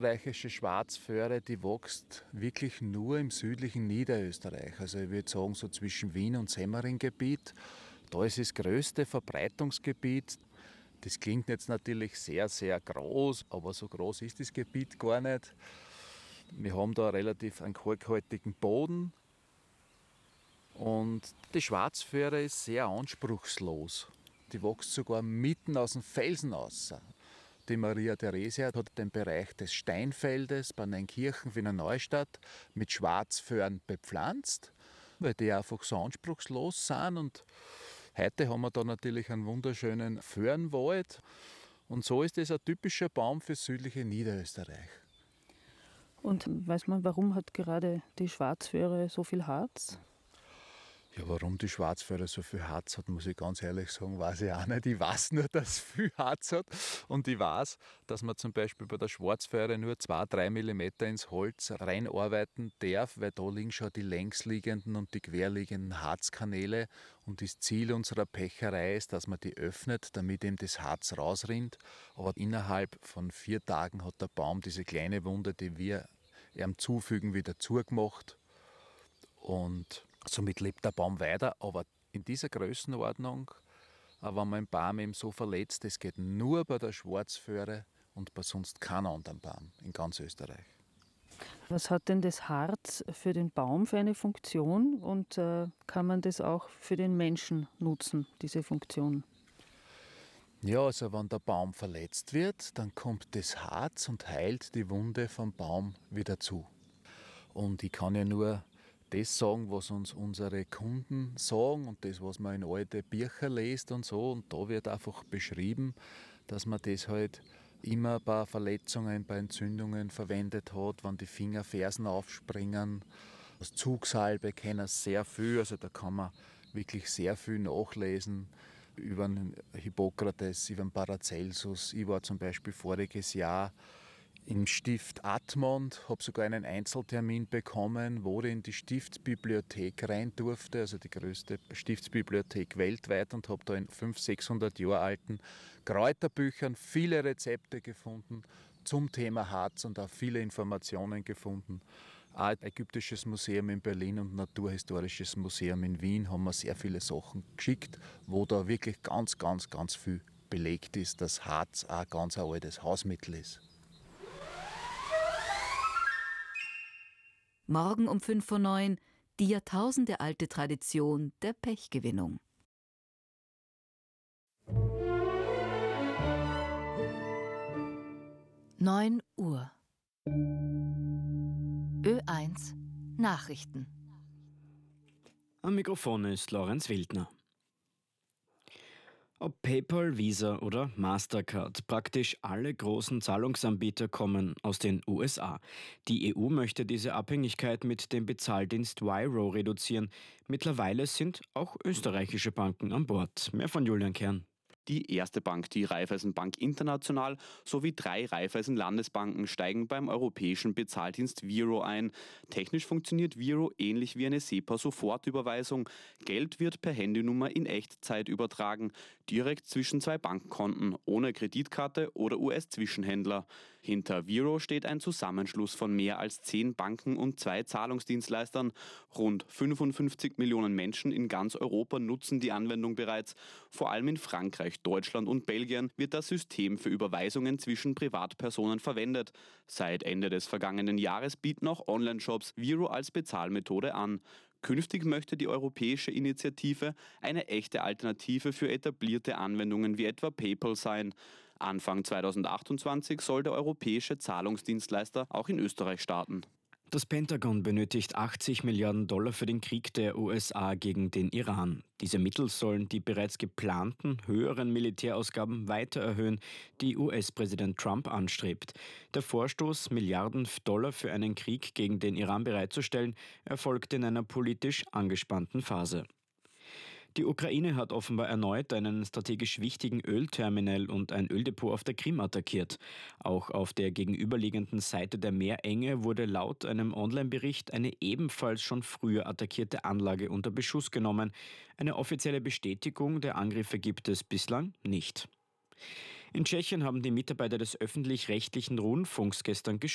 Österreichische Schwarzföhre, die wächst wirklich nur im südlichen Niederösterreich. Also ich würde sagen, so zwischen Wien und Semmering-Gebiet. Da ist das größte Verbreitungsgebiet. Das klingt jetzt natürlich sehr, sehr groß, aber so groß ist das Gebiet gar nicht. Wir haben da relativ einen kalkhaltigen Boden und die Schwarzföhre ist sehr anspruchslos. Die wächst sogar mitten aus dem Felsen raus. Die Maria Theresia hat den Bereich des Steinfeldes bei Neunkirchen, Wiener Neustadt, mit Schwarzföhren bepflanzt, weil die einfach so anspruchslos sind. Und heute haben wir da natürlich einen wunderschönen Föhrenwald. Und so ist es ein typischer Baum für südliche Niederösterreich. Und weiß man, warum hat gerade die Schwarzföhre so viel Harz? Ja, warum die Schwarzföhre so viel Harz hat, muss ich ganz ehrlich sagen, weiß ich auch nicht. Ich weiß nur, dass es viel Harz hat. Und ich weiß, dass man zum Beispiel bei der Schwarzföhre nur 2-3 mm ins Holz reinarbeiten darf, weil da liegen schon die längsliegenden und die querliegenden Harzkanäle. Und das Ziel unserer Pecherei ist, dass man die öffnet, damit eben das Harz rausrinnt. Aber innerhalb von 4 Tagen hat der Baum diese kleine Wunde, die wir ihm zufügen, wieder zugemacht. Und somit lebt der Baum weiter, aber in dieser Größenordnung, wenn man einen Baum eben so verletzt, das geht nur bei der Schwarzföhre und bei sonst keinem anderen Baum in ganz Österreich. Was hat denn das Harz für den Baum für eine Funktion und kann man das auch für den Menschen nutzen, diese Funktion? Ja, also wenn der Baum verletzt wird, dann kommt das Harz und heilt die Wunde vom Baum wieder zu. Und ich kann ja nur das sagen, was uns unsere Kunden sagen und das, was man in alte Bücher liest und so. Und da wird einfach beschrieben, dass man das halt immer bei Verletzungen, bei Entzündungen verwendet hat, wenn die Finger, Fersen aufspringen. Das Zugsalbe kennen sehr viel, also da kann man wirklich sehr viel nachlesen über den Hippokrates, über den Paracelsus. Ich war zum Beispiel voriges Jahr im Stift Admont, habe sogar einen Einzeltermin bekommen, wo ich in die Stiftsbibliothek rein durfte, also die größte Stiftsbibliothek weltweit, und habe da in 500-600 Jahre alten Kräuterbüchern viele Rezepte gefunden zum Thema Harz und auch viele Informationen gefunden. Auch ein Ägyptisches Museum in Berlin und ein Naturhistorisches Museum in Wien haben mir sehr viele Sachen geschickt, wo da wirklich ganz, ganz, ganz viel belegt ist, dass Harz auch ganz ein altes Hausmittel ist. Morgen um 8:55 die jahrtausendealte Tradition der Pechgewinnung. Neun Uhr. Ö1 Nachrichten. Am Mikrofon ist Lorenz Wildner. Ob PayPal, Visa oder Mastercard, praktisch alle großen Zahlungsanbieter kommen aus den USA. Die EU möchte diese Abhängigkeit mit dem Bezahldienst Wiro reduzieren. Mittlerweile sind auch österreichische Banken an Bord. Mehr von Julian Kern. Die erste Bank, die Raiffeisenbank International, sowie 3 Raiffeisen-Landesbanken steigen beim europäischen Bezahldienst Viro ein. Technisch funktioniert Viro ähnlich wie eine SEPA-Sofortüberweisung. Geld wird per Handynummer in Echtzeit übertragen, direkt zwischen 2 Bankkonten, ohne Kreditkarte oder US-Zwischenhändler. Hinter Viro steht ein Zusammenschluss von mehr als 10 Banken und 2 Zahlungsdienstleistern. Rund 55 Millionen Menschen in ganz Europa nutzen die Anwendung bereits. Vor allem in Frankreich, Deutschland und Belgien wird das System für Überweisungen zwischen Privatpersonen verwendet. Seit Ende des vergangenen Jahres bieten auch Online-Shops Viro als Bezahlmethode an. Künftig möchte die europäische Initiative eine echte Alternative für etablierte Anwendungen wie etwa PayPal sein. Anfang 2028 soll der europäische Zahlungsdienstleister auch in Österreich starten. Das Pentagon benötigt $80 Milliarden für den Krieg der USA gegen den Iran. Diese Mittel sollen die bereits geplanten höheren Militärausgaben weiter erhöhen, die US-Präsident Trump anstrebt. Der Vorstoß, Milliarden Dollar für einen Krieg gegen den Iran bereitzustellen, erfolgt in einer politisch angespannten Phase. Die Ukraine hat offenbar erneut einen strategisch wichtigen Ölterminal und ein Öldepot auf der Krim attackiert. Auch auf der gegenüberliegenden Seite der Meerenge wurde laut einem Online-Bericht eine ebenfalls schon früher attackierte Anlage unter Beschuss genommen. Eine offizielle Bestätigung der Angriffe gibt es bislang nicht. In Tschechien haben die Mitarbeiter des öffentlich-rechtlichen Rundfunks gestern